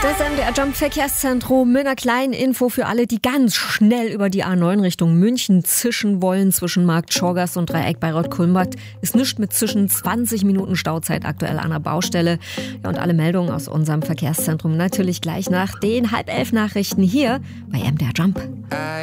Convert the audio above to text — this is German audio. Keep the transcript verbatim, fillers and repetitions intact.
Das M D R Jump Verkehrszentrum mit einer kleinen Info für alle, die ganz schnell über die A neun Richtung München zischen wollen. Zwischen Markt Schorgast und Dreieck Bayreuth-Kulmbach ist nichts mit zwischen zwanzig Minuten Stauzeit aktuell an der Baustelle. Ja, und alle Meldungen aus unserem Verkehrszentrum natürlich gleich nach den halb elf Nachrichten hier bei M D R Jump.